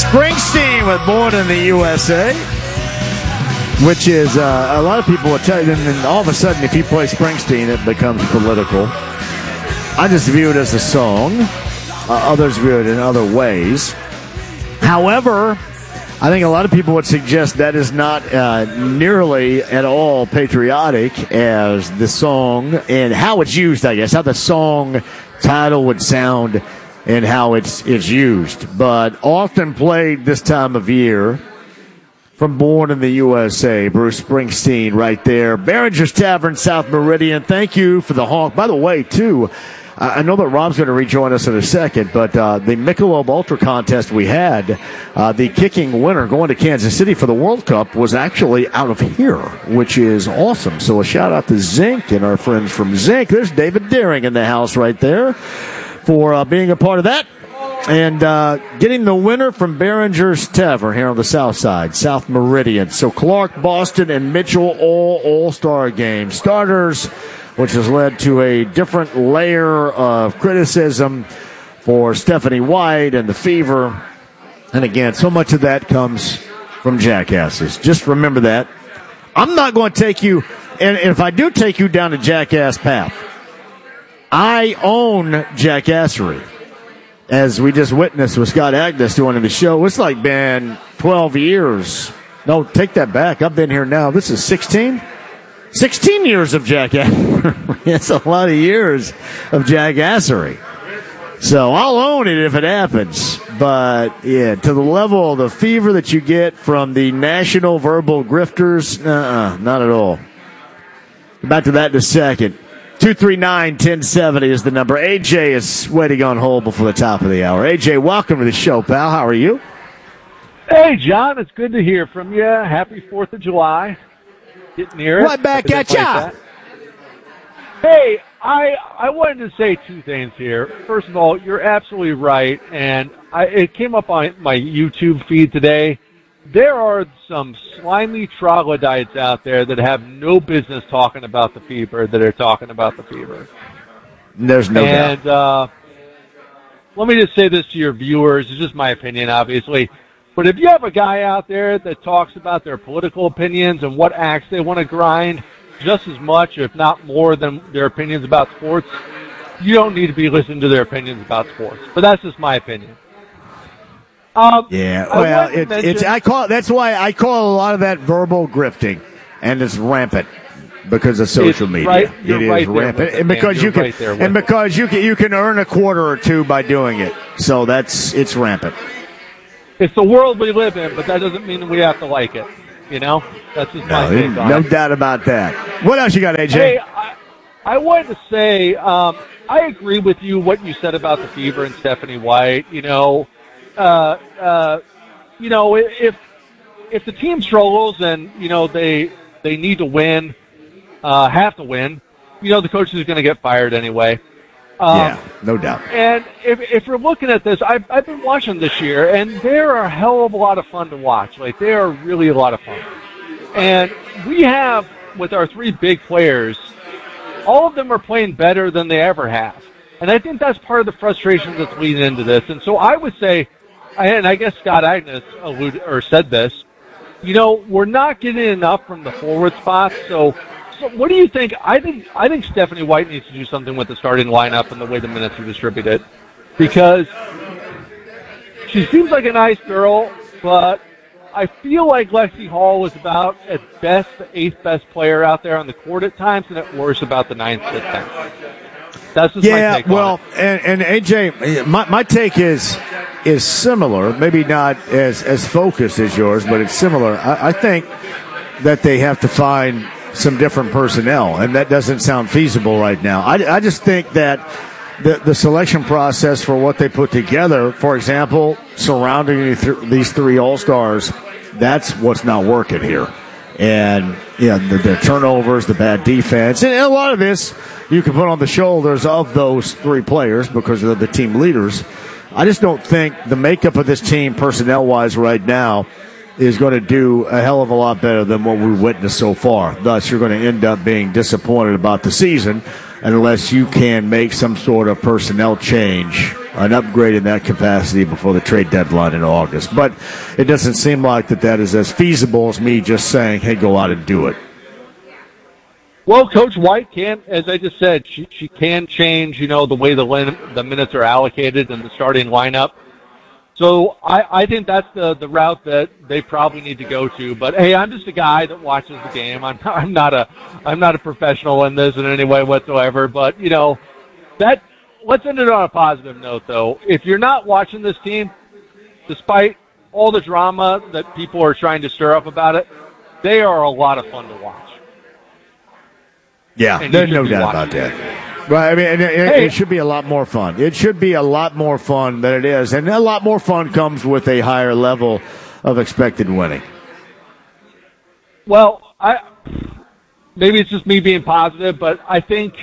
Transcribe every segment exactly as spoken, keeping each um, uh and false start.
Springsteen with Born in the U S A, which is, uh, a lot of people will tell you, and then all of a sudden, if you play Springsteen, it becomes political. I just view it as a song. Uh, others view it in other ways. However, I think a lot of people would suggest that is not uh, nearly at all patriotic as the song and how it's used, I guess, how the song title would sound and how it's it's used. But often played this time of year from Born in the U S A, Bruce Springsteen right there. Behringer's Tavern, South Meridian. Thank you for the honk. By the way, too, I know that Rob's going to rejoin us in a second, but uh, the Michelob Ultra contest we had, uh, the kicking winner going to Kansas City for the World Cup was actually out of here, which is awesome. So a shout-out to Zinc and our friends from Zinc. There's David Daring in the house right there for uh, being a part of that. And uh, getting the winner from Behringer's Tavern here on the south side, South Meridian. So Clark, Boston, and Mitchell all all-star game starters, which has led to a different layer of criticism for Stephanie White and the Fever. And again, so much of that comes from jackasses. Just remember that. I'm not going to take you, and if I do take you down a jackass path, I own jackassery. As we just witnessed with Scott Agnes doing the show, it's like been twelve years. No, take that back. I've been here now. This is sixteen? sixteen years of jackassery. It's a lot of years of jackassery. So I'll own it if it happens. But, yeah, to the level of the fever that you get from the national verbal grifters, uh-uh, not at all. Back to that in a second. two three nine, one oh seven oh is the number. A J is waiting on hold before the top of the hour. A J, welcome to the show, pal. How are you? Hey, John. It's good to hear from you. Happy fourth of July. Getting near it. Right back at ya. Hey, I I wanted to say two things here. First of all, you're absolutely right, and I, it came up on my YouTube feed today. There are some slimy troglodytes out there that have no business talking about the Fever that are talking about the Fever. There's no and, doubt. And uh, let me just say this to your viewers. It's just my opinion, obviously. But if you have a guy out there that talks about their political opinions and what acts they want to grind just as much, if not more, than their opinions about sports, you don't need to be listening to their opinions about sports. But that's just my opinion. Um, yeah, well, it, mention, it's I call that's why I call a lot of that verbal grifting, and it's rampant because of social media. Right, it is right rampant, it, and because you're you can, right and because you can, you can earn a quarter or two by doing it. So that's it's rampant. It's the world we live in, but that doesn't mean we have to like it. You know, that's just my no, take on no it. doubt about that. What else you got, A J? Hey, I, I wanted to say um, I agree with you what you said about the Fever and Stephanie White. You know, uh, uh, you know if if the team struggles and you know they they need to win, uh, have to win, you know the coach is going to get fired anyway. Um, yeah, no doubt. And if if you're looking at this, I've I've been watching this year, and they're a hell of a lot of fun to watch. Like they are really a lot of fun. And we have with our three big players, all of them are playing better than they ever have. And I think that's part of the frustration that's leading into this. And so I would say, and I guess Scott Agnes alluded or said this, you know, we're not getting enough from the forward spots. So. So what do you think? I think I think Stephanie White needs to do something with the starting lineup and the way the minutes are distributed, because she seems like a nice girl, but I feel like Lexi Hall is about at best the eighth best player out there on the court at times, and at worst about the ninth to tenth. That's just yeah, my take well, on it. and, and A J, my my take is is similar, maybe not as as focused as yours, but it's similar. I, I think that they have to find some different personnel, and that doesn't sound feasible right now. I, I just think that the, the selection process for what they put together, for example, surrounding these three All-Stars, that's what's not working here. And, you know, the, the turnovers, the bad defense, and a lot of this you can put on the shoulders of those three players because of the team leaders. I just don't think the makeup of this team personnel-wise right now is going to do a hell of a lot better than what we've witnessed so far. Thus, you're going to end up being disappointed about the season unless you can make some sort of personnel change an upgrade in that capacity before the trade deadline in August. But it doesn't seem like that that is as feasible as me just saying, hey, go out and do it. Well, Coach White can, as I just said, she she can change, you know, the way the the minutes are allocated in the starting lineup. So I, I think that's the, the route that they probably need to go to. But hey, I'm just a guy that watches the game. I'm I'm not a I'm not a professional in this in any way whatsoever. But you know, that let's end it on a positive note, though. If you're not watching this team, despite all the drama that people are trying to stir up about it, they are a lot of fun to watch. Yeah, there's no doubt about that. Right, I mean, it, it, hey. it should be a lot more fun. It should be a lot more fun than it is, and a lot more fun comes with a higher level of expected winning. Well, I maybe it's just me being positive, but I think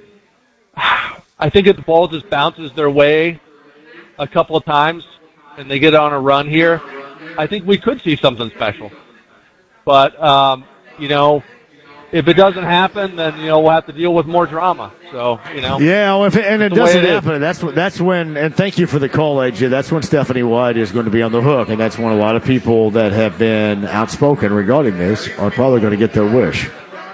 I think if the ball just bounces their way a couple of times and they get on a run here, I think we could see something special. But um, you know. If it doesn't happen, then you know we'll have to deal with more drama. So you know, yeah. Well, if it, and it doesn't it happen, that's that's when. And thank you for the call, A J. That's when Stephanie White is going to be on the hook, and that's when a lot of people that have been outspoken regarding this are probably going to get their wish,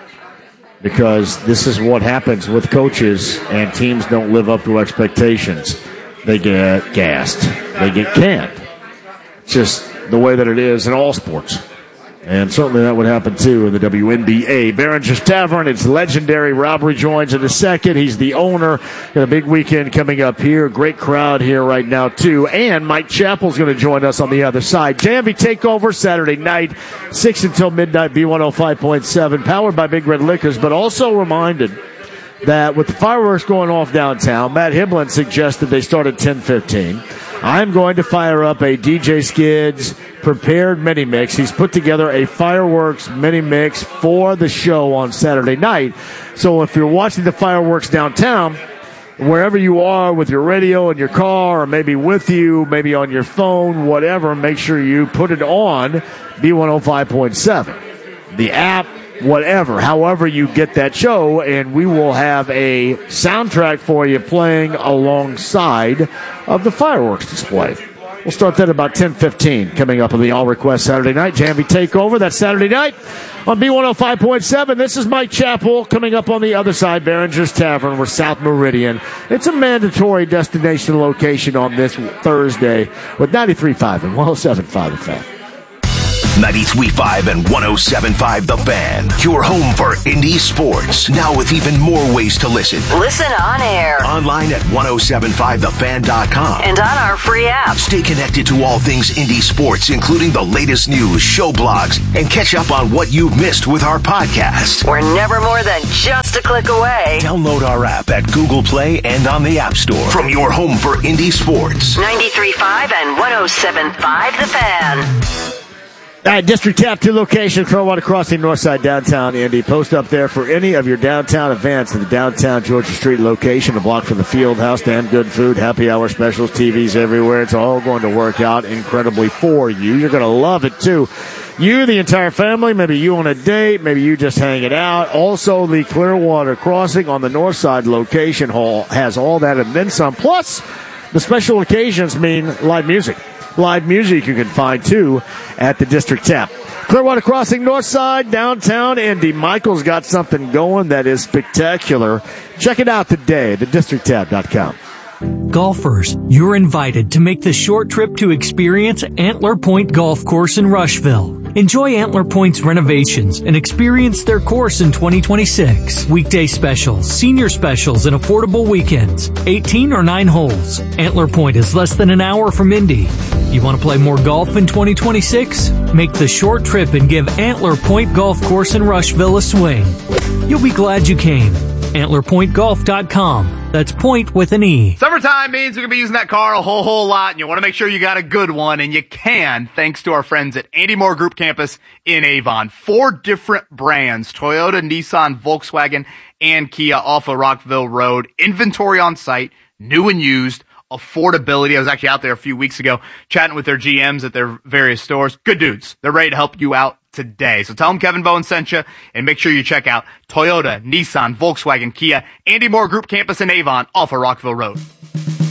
because this is what happens with coaches and teams don't live up to expectations. They get gassed. They get canned. It's just the way that it is in all sports. And certainly that would happen, too, in the W N B A. Behringer's Tavern, it's legendary. Rob rejoins in a second. He's the owner. Got a big weekend coming up here. Great crowd here right now, too. And Mike Chappell's going to join us on the other side. J M V Takeover Saturday night, six until midnight, B one oh five point seven, powered by Big Red Liquors, but also reminded that with the fireworks going off downtown, Matt Hiblin suggested they start at ten fifteen. I'm going to fire up a D J Skids prepared mini mix. He's put together a fireworks mini mix for the show on Saturday night. So if you're watching the fireworks downtown, wherever you are with your radio in your car, or maybe with you, maybe on your phone, whatever, make sure you put it on B one oh five point seven. The app, whatever, however you get that show, and we will have a soundtrack for you playing alongside of the fireworks display. We'll start that about ten fifteen coming up on the All Request Saturday night. J M V Takeover, that's Saturday night on B one oh five point seven. This is Mike Chappell coming up on the other side, Behringer's Tavern. We're South Meridian. It's a mandatory destination location on this Thursday with ninety-three point five and one oh seven point five The Fan. ninety-three point five and one oh seven point five The Fan. Your home for indie sports. Now with even more ways to listen. Listen on air. Online at ten seventy-five the fan dot com. And on our free app. Stay connected to all things indie sports, including the latest news, show blogs, and catch up on what you've missed with our podcast. We're never more than just a click away. Download our app at Google Play and on the App Store. From your home for indie sports. ninety-three point five and one oh seven point five The Fan. All right, District Tap, two locations, Clearwater Crossing, Northside, downtown Indy. Post up there for any of your downtown events at the downtown Georgia Street location, a block from the field house. Damn good food, happy hour specials, T Vs everywhere. It's all going to work out incredibly for you. You're going to love it, too. You, the entire family, maybe you on a date, maybe you just hanging out. Also, the Clearwater Crossing on the Northside location hall has all that and then some. Plus, the special occasions mean live music. Live music you can find, too, at the District Tap. Clearwater Crossing, Northside, downtown Indy. Michael's got something going that is spectacular. Check it out today at the district tap dot com. Golfers, you're invited to make the short trip to experience Antler Point Golf Course in Rushville. Enjoy Antler Point's renovations and experience their course in twenty twenty-six. Weekday specials, senior specials, and affordable weekends. eighteen or nine holes. Antler Point is less than an hour from Indy. You want to play more golf in twenty twenty-six? Make the short trip and give Antler Point Golf Course in Rushville a swing. You'll be glad you came. antler point golf dot com. That's point with an E. Summertime means we're going to be using that car a whole, whole lot, and you want to make sure you got a good one, and you can, thanks to our friends at Andy Moore Group Campus in Avon. Four different brands, Toyota, Nissan, Volkswagen, and Kia off of Rockville Road. Inventory on site, new and used. Affordability. I was actually out there a few weeks ago chatting with their G Ms at their various stores. Good dudes. They're ready to help you out today. So tell them Kevin Bowen sent you, and make sure you check out Toyota, Nissan, Volkswagen, Kia, Andy Moore Group Campus in Avon off of Rockville Road.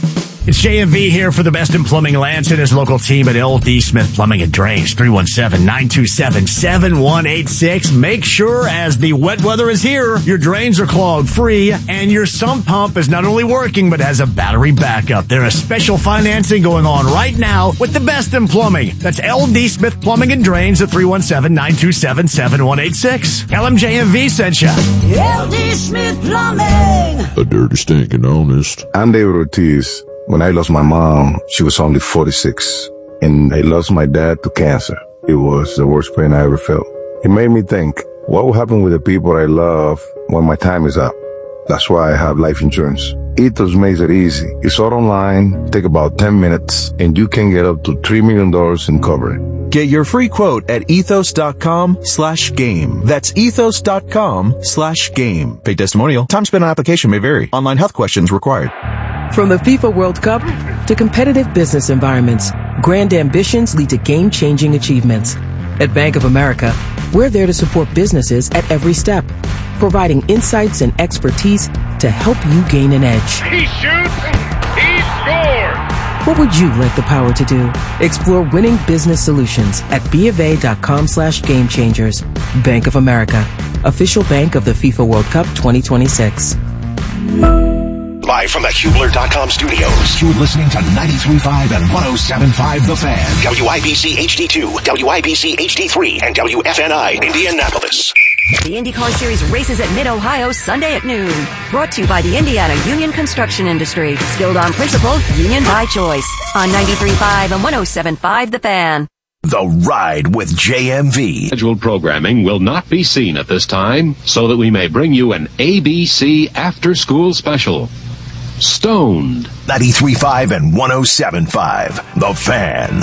It's J M V here for the best in plumbing. Lance and his local team at L D Smith Plumbing and Drains, three one seven, nine two seven, seven one eight six. Make sure as the wet weather is here, your drains are clogged free and your sump pump is not only working but has a battery backup. There is special financing going on right now with the best in plumbing. That's L D Smith Plumbing and Drains at three one seven, nine two seven, seven one eight six. Tell them J M V sent you. L D Smith Plumbing. A dirty, stinking honest. I'm David Ortiz. When I lost my mom, she was only forty-six, and I lost my dad to cancer. It was the worst pain I ever felt. It made me think, what will happen with the people I love when my time is up? That's why I have life insurance. Ethos makes it easy. It's all online, take about ten minutes, and you can get up to three million dollars in coverage. Get your free quote at ethos.com slash game. That's ethos.com slash game. Paid testimonial. Time spent on application may vary. Online health questions required. From the FIFA World Cup to competitive business environments, grand ambitions lead to game-changing achievements. At Bank of America, we're there to support businesses at every step, providing insights and expertise to help you gain an edge. He shoots, he scores! What would you like the power to do? Explore winning business solutions at BofA.com slash game changers. Bank of America, official bank of the FIFA World Cup twenty twenty-six. Live from the Hubler dot com studios, you're listening to ninety-three point five and one oh seven point five The Fan. W I B C H D two, W I B C H D three, and W F N I Indianapolis. The IndyCar Series races at Mid-Ohio Sunday at noon. Brought to you by the Indiana Union Construction Industry. Skilled on principle, union by choice. On ninety-three point five and one oh seven point five The Fan. The Ride with J M V. Scheduled programming will not be seen at this time, so that we may bring you an A B C after-school special. Stoned. ninety-three point five and one oh seven point five The Fan.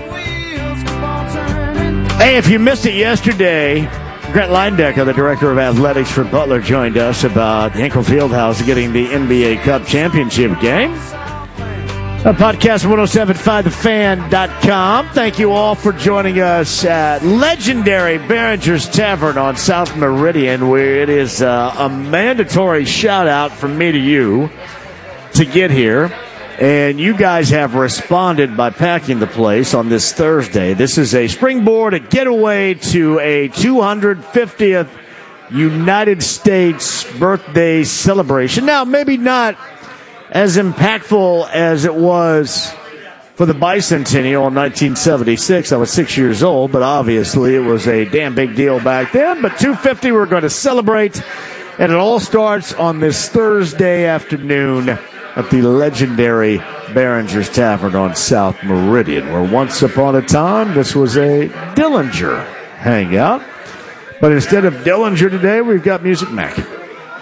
Hey, if you missed it yesterday, Grant Leindecker, the director of athletics for Butler, joined us about Hinkle Fieldhouse getting the N B A Cup championship game. A podcast one oh seven point five the fan dot com. Thank you all for joining us at legendary Behringer's Tavern on South Meridian, where it is uh, a mandatory shout-out from me to you to get here. And you guys have responded by packing the place on this Thursday. This is a springboard, a getaway to a two hundred fiftieth United States birthday celebration. Now, maybe not as impactful as it was for the bicentennial in nineteen seventy-six. I was six years old, but obviously it was a damn big deal back then. But two fifty we're going to celebrate, and it all starts on this Thursday afternoon at the legendary Behringer's Tavern on South Meridian, where once upon a time this was a Dillinger hangout. But instead of Dillinger today, we've got Music Mac.